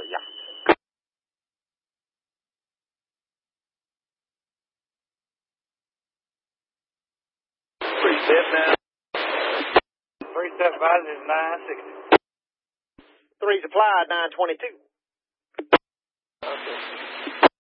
yeah. Now. 375 is 960. 3 supply, 922.